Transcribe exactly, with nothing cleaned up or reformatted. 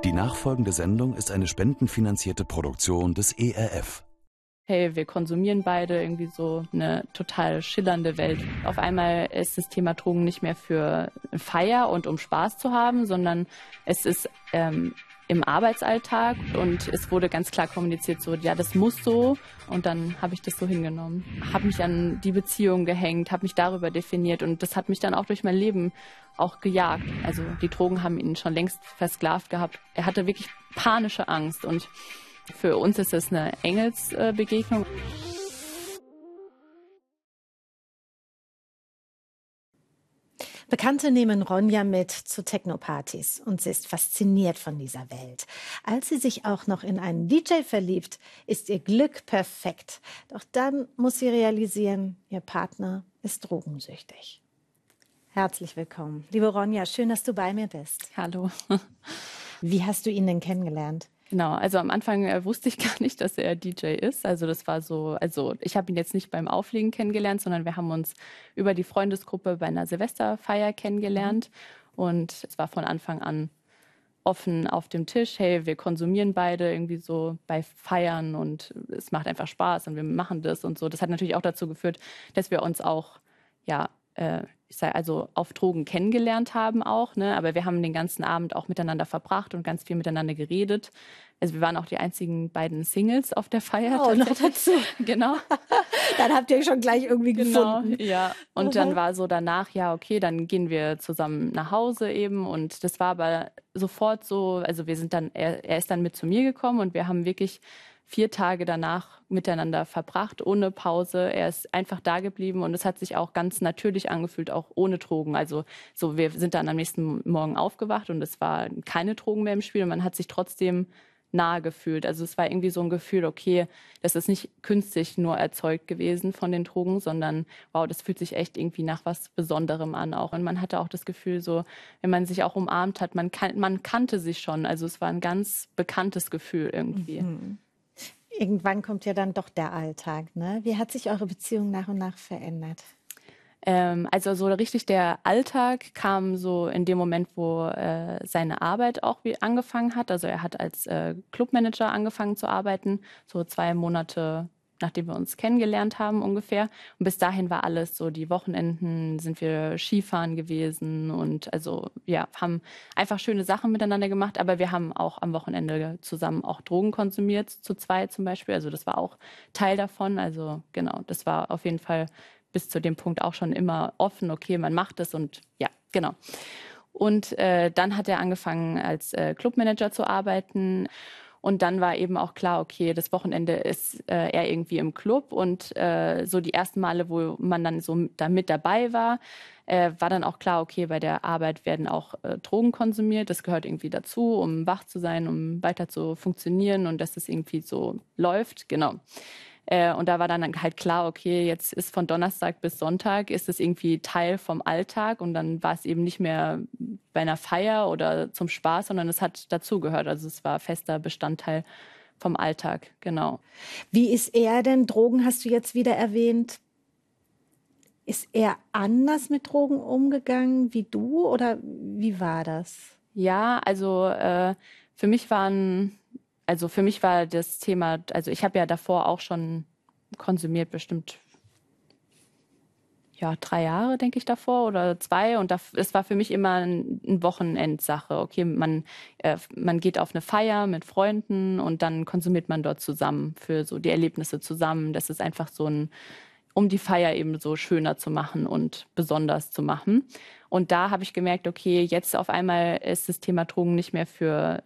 Die nachfolgende Sendung ist eine spendenfinanzierte Produktion des E R F. Hey, wir konsumieren beide irgendwie so eine total schillernde Welt. Auf einmal ist das Thema Drogen nicht mehr für Feier und um Spaß zu haben, sondern es ist ähm, im Arbeitsalltag und es wurde ganz klar kommuniziert, so, ja, das muss so, und dann habe ich das so hingenommen. Habe mich an die Beziehung gehängt, habe mich darüber definiert und das hat mich dann auch durch mein Leben auch gejagt. Also die Drogen haben ihn schon längst versklavt gehabt. Er hatte wirklich panische Angst und für uns ist es eine Engelsbegegnung. Bekannte nehmen Ronja mit zu Techno-Partys und sie ist fasziniert von dieser Welt. Als sie sich auch noch in einen D J verliebt, ist ihr Glück perfekt. Doch dann muss sie realisieren, ihr Partner ist drogensüchtig. Herzlich willkommen. Liebe Ronja, schön, dass du bei mir bist. Hallo. Wie hast du ihn denn kennengelernt? Genau, also am Anfang äh, wusste ich gar nicht, dass er D J ist. Also das war so, also ich habe ihn jetzt nicht beim Auflegen kennengelernt, sondern wir haben uns über die Freundesgruppe bei einer Silvesterfeier kennengelernt. Mhm. Und es war von Anfang an offen auf dem Tisch, hey, wir konsumieren beide irgendwie so bei Feiern und es macht einfach Spaß und wir machen das und so. Das hat natürlich auch dazu geführt, dass wir uns auch, ja, äh, ich sag, also auf Drogen kennengelernt haben auch, ne? Aber wir haben den ganzen Abend auch miteinander verbracht und ganz viel miteinander geredet. Also wir waren auch die einzigen beiden Singles auf der Feier. Oh, noch dazu. Genau. Dann habt ihr schon gleich irgendwie genau, gefunden. Ja. Und dann war so danach, ja, okay, dann gehen wir zusammen nach Hause eben. Und das war aber sofort so, also wir sind dann, er, er ist dann mit zu mir gekommen und wir haben wirklich vier Tage danach miteinander verbracht, ohne Pause. Er ist einfach da geblieben und es hat sich auch ganz natürlich angefühlt, auch ohne Drogen. Also so, wir sind dann am nächsten Morgen aufgewacht und es war keine Drogen mehr im Spiel und man hat sich trotzdem nahe gefühlt. Also es war irgendwie so ein Gefühl, okay, das ist nicht künstlich nur erzeugt gewesen von den Drogen, sondern wow, das fühlt sich echt irgendwie nach was Besonderem an auch. Und man hatte auch das Gefühl so, wenn man sich auch umarmt hat, man, kan- man kannte sich schon. Also es war ein ganz bekanntes Gefühl irgendwie. Mhm. Irgendwann kommt ja dann doch der Alltag, ne? Wie hat sich eure Beziehung nach und nach verändert? Ähm, also so richtig der Alltag kam so in dem Moment, wo äh, seine Arbeit auch wie angefangen hat. Also er hat als äh, Clubmanager angefangen zu arbeiten, so zwei Monate nachdem wir uns kennengelernt haben ungefähr. Und bis dahin war alles so, die Wochenenden sind wir Skifahren gewesen und also ja, haben einfach schöne Sachen miteinander gemacht, aber wir haben auch am Wochenende zusammen auch Drogen konsumiert, zu zweit zum Beispiel. Also das war auch Teil davon. Also genau, das war auf jeden Fall bis zu dem Punkt auch schon immer offen, okay, man macht es und ja, genau. Und äh, dann hat er angefangen als äh, Clubmanager zu arbeiten. Und dann war eben auch klar, okay, das Wochenende ist äh, er irgendwie im Club. Und äh, so die ersten Male, wo man dann so da mit dabei war, äh, war dann auch klar, okay, bei der Arbeit werden auch äh, Drogen konsumiert. Das gehört irgendwie dazu, um wach zu sein, um weiter zu funktionieren und dass das irgendwie so läuft. Genau. Äh, und da war dann halt klar, okay, jetzt ist von Donnerstag bis Sonntag ist es irgendwie Teil vom Alltag und dann war es eben nicht mehr bei einer Feier oder zum Spaß, sondern es hat dazugehört. Also es war fester Bestandteil vom Alltag, genau. Wie ist er denn? Drogen hast du jetzt wieder erwähnt. Ist er anders mit Drogen umgegangen wie du oder wie war das? Ja, also äh, für mich waren Also für mich war das Thema, also ich habe ja davor auch schon konsumiert, bestimmt ja drei Jahre, denke ich, davor oder zwei. Und das, es war für mich immer ein, ein Wochenendsache. Okay, man, äh, man geht auf eine Feier mit Freunden und dann konsumiert man dort zusammen für so die Erlebnisse zusammen. Das ist einfach so ein, um die Feier eben so schöner zu machen und besonders zu machen. Und da habe ich gemerkt, okay, jetzt auf einmal ist das Thema Drogen nicht mehr für